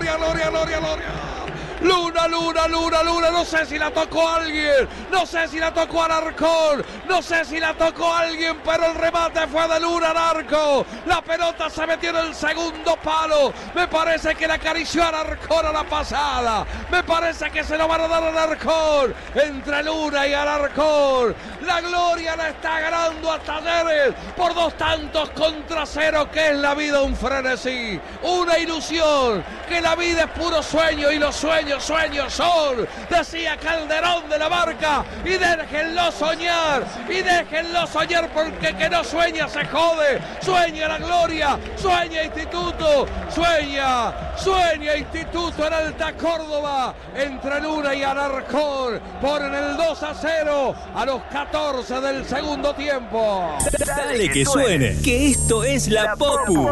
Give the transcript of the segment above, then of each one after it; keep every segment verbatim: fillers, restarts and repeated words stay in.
gloria, gloria, gloria, gloria. Luna, Luna, Luna, Luna, no sé si la tocó alguien, no sé si la tocó Alarcón, no sé si la tocó alguien, pero el remate fue de Luna al arco, la pelota se metió en el segundo palo, me parece que le acarició a Alarcón a la pasada, me parece que se lo van a dar a Alarcón, entre Luna y Alarcón, la gloria la está ganando a Talleres por dos tantos contra cero, que es la vida un frenesí, una ilusión, que la vida es puro sueño y los sueños sueños son, decía Calderón de la Barca, y déjenlo soñar, y déjenlo soñar, porque que no sueña se jode, sueña la gloria, sueña Instituto, sueña, sueña Instituto en Alta Córdoba, entre Luna y Alarcón, ponen el dos a cero a los catorce del segundo tiempo. Dale que suene, que esto es la Popu.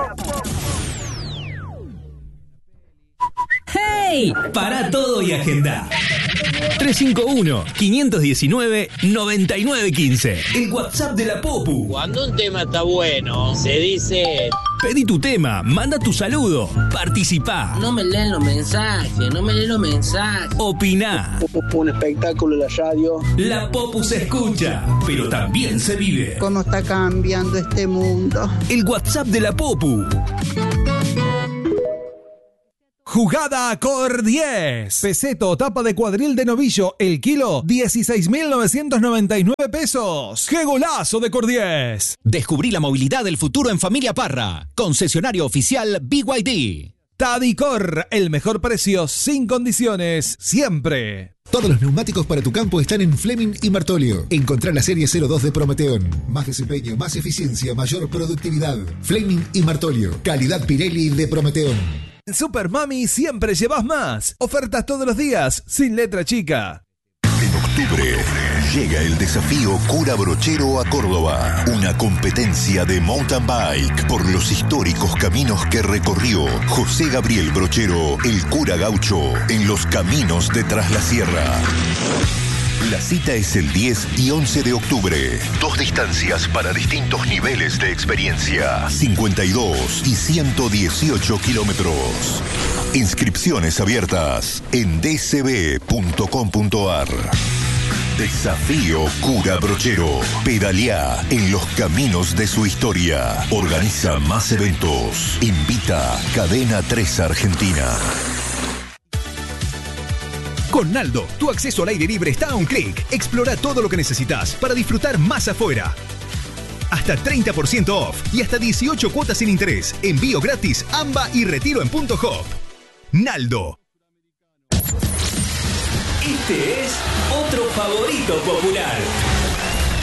¡Hey! Para todo y agenda. tres cinco uno, cinco uno nueve, nueve nueve uno cinco. El WhatsApp de la Popu. Cuando un tema está bueno, se dice... Pedí tu tema, manda tu saludo, participá. No me leen los mensajes, no me leen los mensajes. Opiná. Un espectáculo en la radio. La Popu se escucha, pero también se vive. ¿Cómo está cambiando este mundo? El WhatsApp de la Popu. Jugada Cor diez. Peseto, tapa de cuadril de novillo, el kilo, dieciséis mil novecientos noventa y nueve pesos. ¡Qué golazo de Cor diez! Descubrí la movilidad del futuro en Familia Parra. Concesionario oficial B Y D. Tadicor, el mejor precio, sin condiciones, siempre. Todos los neumáticos para tu campo están en Fleming y Martolio. Encontrá la serie cero dos de Prometeón. Más desempeño, más eficiencia, mayor productividad. Fleming y Martolio. Calidad Pirelli de Prometeón. En Super Mami siempre llevas más. Ofertas todos los días, sin letra chica. En octubre llega el desafío Cura Brochero a Córdoba. Una competencia de mountain bike por los históricos caminos que recorrió José Gabriel Brochero, el cura gaucho, en los caminos de Tras la Sierra. La cita es el diez y once de octubre. Dos distancias para distintos niveles de experiencia. cincuenta y dos y ciento dieciocho kilómetros. Inscripciones abiertas en d c b punto com punto a r. Desafío Cura Brochero. Pedaleá en los caminos de su historia. Organiza más eventos. Invita Cadena tres Argentina. Con Naldo, tu acceso al aire libre está a un clic. Explora todo lo que necesitas para disfrutar más afuera. Hasta treinta por ciento off y hasta dieciocho cuotas sin interés. Envío gratis, A M B A y retiro en Punto Hop. Naldo. Este es otro favorito popular.